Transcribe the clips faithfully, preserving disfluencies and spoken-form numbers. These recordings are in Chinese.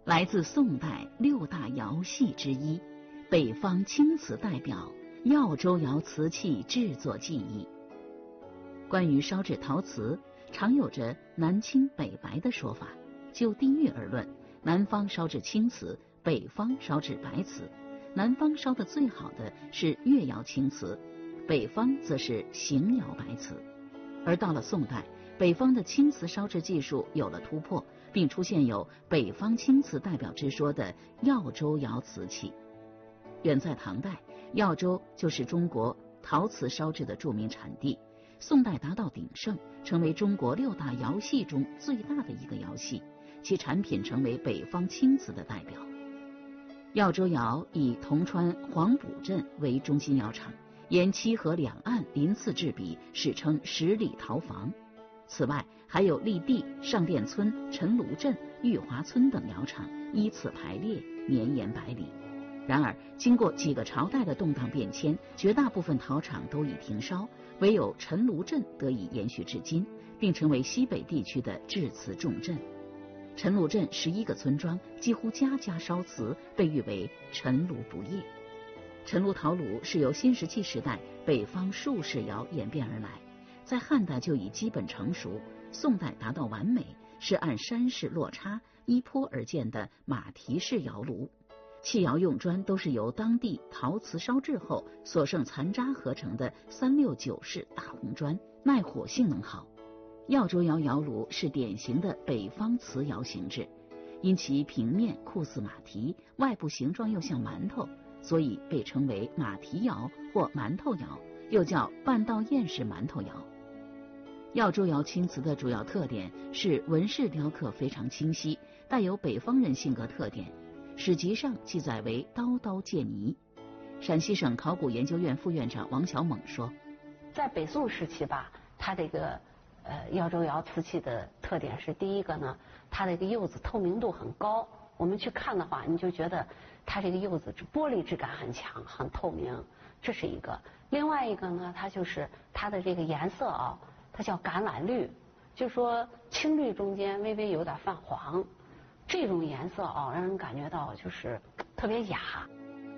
来自宋代六大窑系之一，北方青瓷代表耀州窑瓷器制作技艺。关于烧制陶瓷，常有着南青北白的说法。就地域而论，南方烧制青瓷，北方烧制白瓷。南方烧的最好的是越窑青瓷，北方则是邢窑白瓷。而到了宋代，北方的青瓷烧制技术有了突破，并出现有北方青瓷代表之说的耀州窑瓷器。远在唐代，耀州就是中国陶瓷烧制的著名产地。宋代达到鼎盛，成为中国六大窑系中最大的一个窑系，其产品成为北方青瓷的代表。耀州窑以铜川黄埔镇为中心窑厂，沿七河两岸鳞次栉比，史称十里陶房。此外，还有立地、上店村、陈炉镇、玉华村等窑厂，依次排列，绵延百里。然而，经过几个朝代的动荡变迁，绝大部分陶厂都已停烧，唯有陈炉镇得以延续至今，并成为西北地区的制瓷重镇。陈炉镇十一个村庄，几乎家家烧瓷，被誉为陈炉不夜。陈炉陶炉是由新石器时代北方术士窑演变而来，在汉代就已基本成熟，宋代达到完美，是按山势落差依坡而建的马蹄式窑炉。器窑用砖都是由当地陶瓷烧制后所剩残渣合成的三六九式大红砖，耐火性能好。耀州窑窑炉是典型的北方瓷窑形制，因其平面酷似马蹄，外部形状又像馒头，所以被称为马蹄窑或馒头窑，又叫半道堰式馒头窑。耀州窑青瓷的主要特点是纹饰雕刻非常清晰，带有北方人性格特点，史籍上记载为刀刀见泥。陕西省考古研究院副院长王小猛说， 在北宋时期吧，它这个呃耀州窑瓷器的特点是，第一个呢，它这个釉子透明度很高，我们去看的话，你就觉得它这个釉子玻璃质感很强，很透明，这是一个。另外一个呢，它就是它的这个颜色啊，它叫橄榄绿，就说青绿中间微微有点泛黄，这种颜色啊，让人感觉到就是特别雅。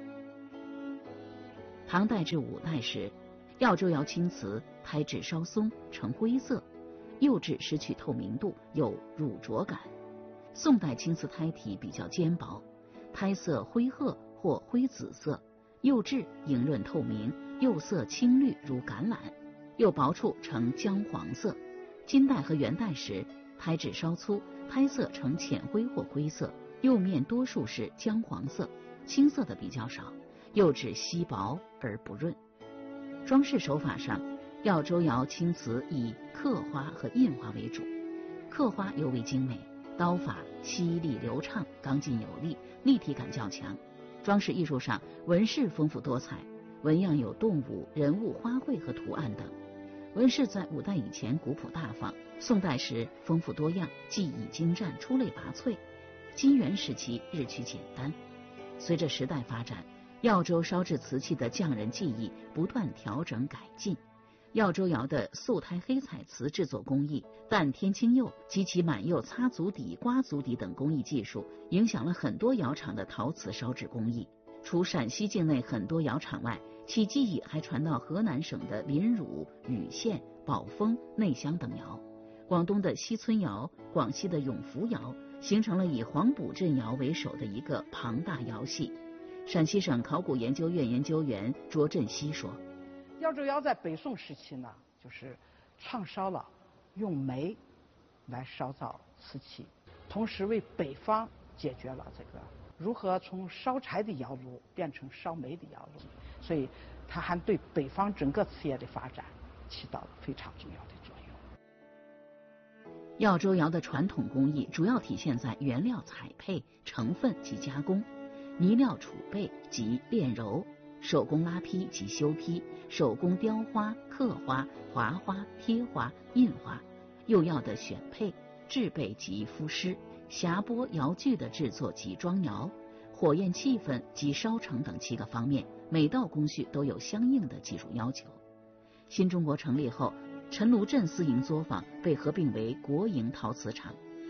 唐代至五代时，耀州窑青瓷胎质稍松，呈灰色，釉质失去透明度，有乳浊感。宋代青瓷胎体比较坚薄，胎色灰褐或灰紫色，釉质莹润透明，釉色青绿如橄榄，釉薄处呈姜黄色。金代和元代时，胎质稍粗，胎色呈浅灰或灰色，釉面多数是姜黄色，青色的比较少，釉质稀薄而不润。装饰手法上，耀州窑青瓷以刻花和印花为主，刻花尤为精美，刀法犀利流畅，刚劲有力，立体感较强。装饰艺术上，纹饰丰富多彩，纹样有动物、人物、花卉和图案等。纹饰在五代以前古朴大方，宋代时丰富多样，技艺精湛，出类拔萃。金元时期日趋简单。随着时代发展，耀州烧制瓷器的匠人技艺不断调整改进。耀州窑的素胎黑彩瓷制作工艺、淡天青釉及其满釉擦足底、刮足底等工艺技术，影响了很多窑厂的陶瓷烧制工艺。除陕西境内很多窑厂外，其技艺还传到河南省的临汝、禹县、宝丰、内乡等窑，广东的西村窑、广西的永福窑，形成了以黄埔镇窑为首的一个庞大窑系。陕西省考古研究院研究员卓振西说， 耀州窑在北宋时期呢，就是创烧了用煤来烧造瓷器，同时为北方解决了这个如何从烧柴的窑炉变成烧煤的窑炉，所以它还对北方整个瓷业的发展起到了非常重要的作用。 耀州窑的传统工艺主要体现在原料采配、成分及加工，泥料储备及炼揉，手工拉坯及修坯，手工雕花、刻花、划花、贴花、印花，釉药的选配、制备及敷施，匣钵窑具的制作及装窑，火焰气氛及烧成等七个方面，每道工序都有相应的技术要求。新中国成立后，陈炉镇私营作坊被合并为国营陶瓷厂。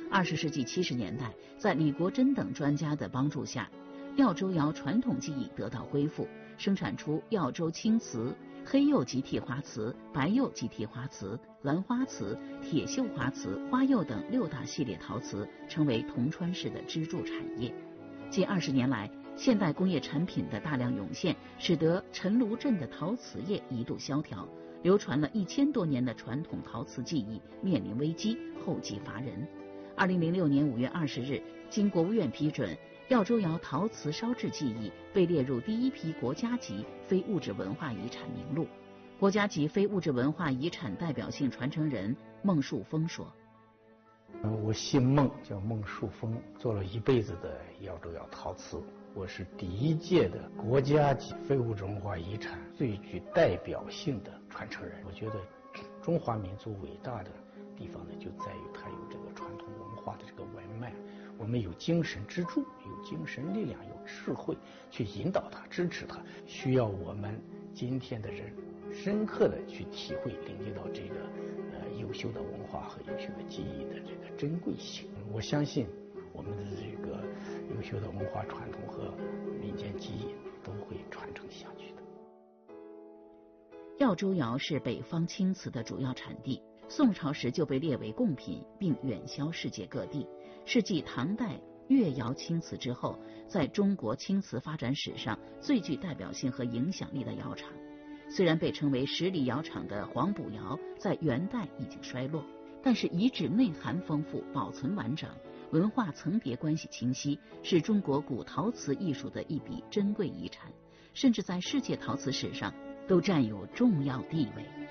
二十世纪七十年代，在李国珍等专家的帮助下，耀州窑传统技艺得到恢复，生产出耀州青瓷、黑釉极替花瓷、白釉极替花瓷、兰花瓷、铁锈花瓷、花釉等六大系列陶瓷，成为铜川市的支柱产业。近二十年来，现代工业产品的大量涌现，使得陈炉镇的陶瓷业一度萧条，流传了一千多年的传统陶瓷技艺面临危机，后继乏人。二零零六年五月二十日，经国务院批准，耀州窑陶瓷烧制技艺被列入第一批国家级非物质文化遗产名录。国家级非物质文化遗产代表性传承人孟树峰说：“ 我姓孟，叫孟树峰，做了一辈子的耀州窑陶瓷。我是第一届的国家级非物质文化遗产最具代表性的传承人。我觉得中华民族伟大的地方呢，就在于它有这个传统文化的这个文脉。我们有精神支柱，有精神力量，有智慧去引导它、支持它。需要我们今天的人深刻的去体会、领略到这个呃优秀的文化和优秀的技艺的这个珍贵性。我相信我们的这个优秀的文化传统和民间技艺都会传承下去的。” 耀州窑是北方青瓷的主要产地，宋朝时就被列为贡品，并远销世界各地，是继唐代越窑青瓷之后，在中国青瓷发展史上最具代表性和影响力的窑厂。虽然被称为十里窑厂的黄埔窑在元代已经衰落，但是遗址内涵丰富，保存完整，文化层叠关系清晰，是中国古陶瓷艺术的一笔珍贵遗产，甚至在世界陶瓷史上都占有重要地位。